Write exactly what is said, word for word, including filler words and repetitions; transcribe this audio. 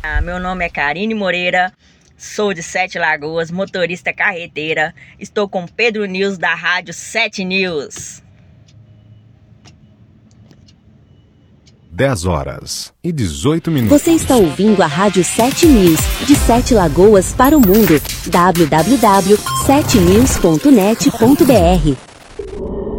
Ah, meu nome é Karine Moreira, sou de Sete Lagoas, motorista carreteira. Estou com Pedro News da Rádio Sete News. dez horas e dezoito minutos. Você está ouvindo a Rádio Sete News, de Sete Lagoas para o mundo. w w w ponto sete news ponto net ponto b r